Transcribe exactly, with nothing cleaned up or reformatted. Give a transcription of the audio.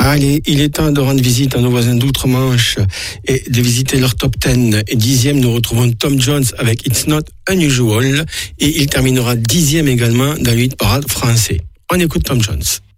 Allez, il est temps de rendre visite à nos voisins d'outre-Manche et de visiter leur top dix. Et dixième, nous retrouvons Tom Jones avec It's Not Unusual et il terminera dixième également dans le hit parade français. On écoute Tom Jones.